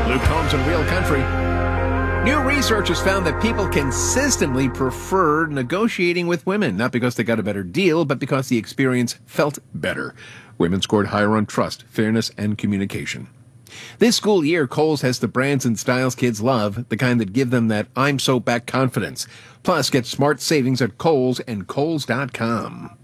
Luke Combs in Real Country. New research has found that people consistently prefer negotiating with women, not because they got a better deal, but because the experience felt better. Women scored higher on trust, fairness, and communication. This school year, Kohl's has the brands and styles kids love, the kind that give them that I'm so back confidence. Plus, get smart savings at Kohl's and Kohl's.com.